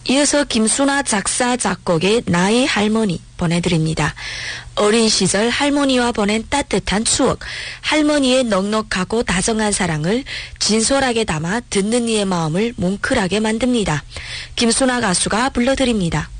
이어서 김수나 작사 작곡의 나의 할머니 보내드립니다. 어린 시절 할머니와 보낸 따뜻한 추억, 할머니의 넉넉하고 다정한 사랑을 진솔하게 담아 듣는 이의 마음을 뭉클하게 만듭니다. 김수나 가수가 불러드립니다.